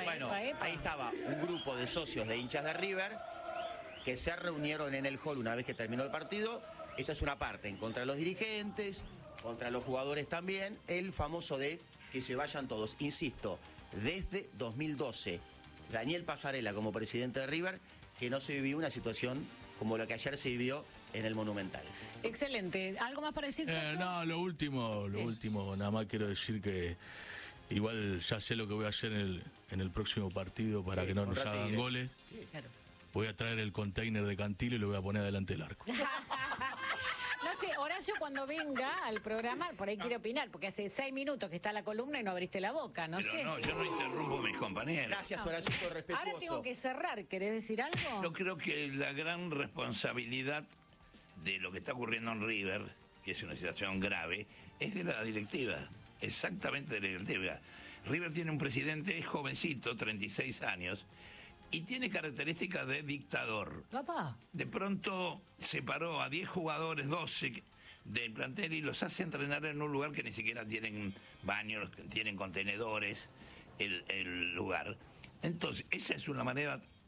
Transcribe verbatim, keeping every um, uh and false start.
Bueno, epa, epa. ahí estaba un grupo de socios de hinchas de River que se reunieron en el hall una vez que terminó el partido. Esta es una parte, en contra de los dirigentes, contra los jugadores también, el famoso de que se vayan todos. Insisto, desde dos mil doce, Daniel Pasarela como presidente de River, que no se vivió una situación como la que ayer se vivió en el Monumental. Excelente. ¿Algo más para decir, Chacho? Eh, no, lo último, lo Sí. último, nada más quiero decir que igual ya sé lo que voy a hacer en el, en el próximo partido para Sí, que no nos contra hagan Tigre. goles. Claro. Voy a traer el container de Cantilo y lo voy a poner delante del arco. No sé, Horacio, cuando venga al programa, por ahí quiere opinar, porque hace seis minutos que está la columna y no abriste la boca, no Pero sé. no, yo no interrumpo a mis compañeros. Gracias, Horacito, respetuoso. Ahora tengo que cerrar, ¿querés decir algo? Yo creo que la gran responsabilidad de lo que está ocurriendo en River, que es una situación grave, es de la directiva, exactamente de la directiva. River tiene un presidente jovencito, treinta y seis años, y tiene características de dictador. Papá. De pronto separó a diez jugadores, doce del plantel y los hace entrenar en un lugar que ni siquiera tienen baños, tienen contenedores, el, el lugar. Entonces, esa es una manera